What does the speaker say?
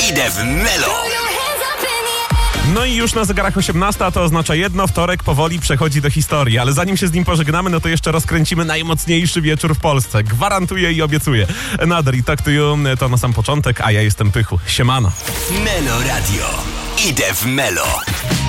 Idę w Melo. No i już na zegarach 18, a to oznacza jedno, wtorek powoli przechodzi do historii, ale zanim się z nim pożegnamy, no to jeszcze rozkręcimy najmocniejszy wieczór w Polsce. Gwarantuję i obiecuję. Nader i Talk to You to na sam początek, a ja jestem Pychu. Siemano. Melo Radio. Idę w Melo.